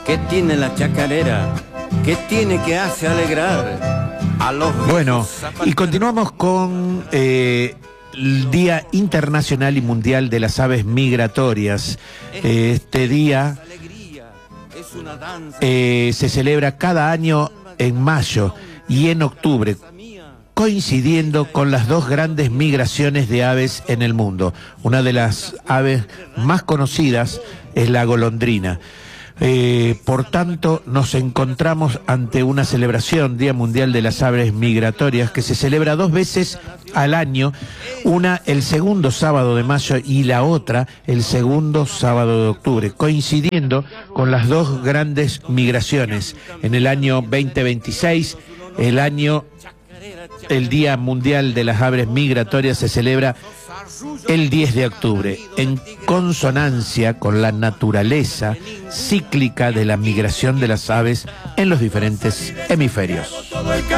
¿Qué tiene la chacarera? ¿Qué tiene que hace alegrar a los... Bueno, y continuamos con el Día Internacional y Mundial de las Aves Migratorias. Este día se celebra cada año en mayo y en octubre, coincidiendo con las dos grandes migraciones de aves en el mundo. Una de las aves más conocidas es la golondrina. Por tanto, nos encontramos ante una celebración, Día Mundial de las Aves Migratorias, que se celebra 2 veces al año, una el segundo sábado de mayo y la otra el segundo sábado de octubre, coincidiendo con las dos grandes migraciones. En el año 2026, el Día Mundial de las Aves Migratorias se celebra el 10 de octubre, en consonancia con la naturaleza cíclica de la migración de las aves en los diferentes hemisferios.